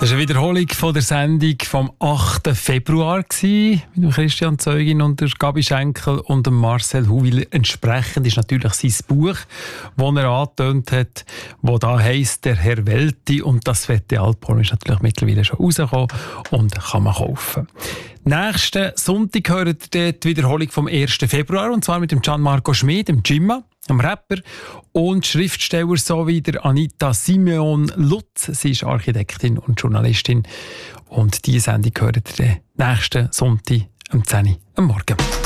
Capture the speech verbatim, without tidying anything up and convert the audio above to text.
Das war eine Wiederholung von der Sendung vom achten Februar mit dem Christian Zeugin und der Gabi Schenkel und dem Marcel Huwiler. Entsprechend ist natürlich sein Buch, das er angetönt hat, das da heisst «Der Herr Welti», und das fette Album ist natürlich mittlerweile schon rausgekommen und kann man kaufen. Nächsten Sonntag hört ihr die Wiederholung vom ersten Februar, und zwar mit dem Gianmarco Schmid, dem Jimma, einem Rapper und Schriftsteller sowie der Anita Simeon Lutz. Sie ist Architektin und Journalistin. Und diese Sendung hört ihr nächsten Sonntag um zehn Uhr am Morgen.